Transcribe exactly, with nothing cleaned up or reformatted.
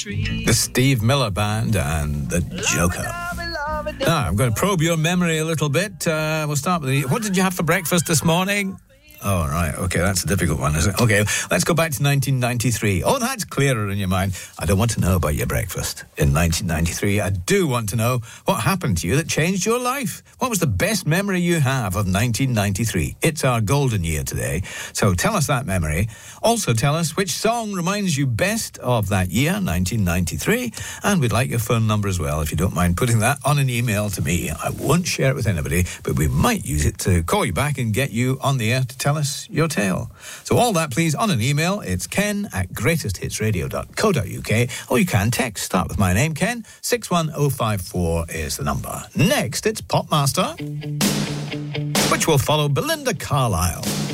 The Steve Miller Band and the Joker. Now, I'm going to probe your memory a little bit. Uh, we'll start with the... What did you have for breakfast this morning? Oh, right. Okay, that's a difficult one, isn't it? Okay, let's go back to nineteen ninety-three. Oh, that's clearer in your mind. I don't want to know about your breakfast in nineteen ninety-three. I do want to know what happened to you that changed your life. What was the best memory you have of nineteen ninety-three? It's our golden year today, so tell us that memory. Also tell us which song reminds you best of that year, nineteen ninety-three, and we'd like your phone number as well, if you don't mind putting that on an email to me. I won't share it with anybody, but we might use it to call you back and get you on the air to tell us your tale. So all that, please, on an email. It's ken at greatest hits radio dot co dot uk, or you can text. Start with my name, Ken. six one oh five four is the number. Next, it's Popmaster, which will follow Belinda Carlisle.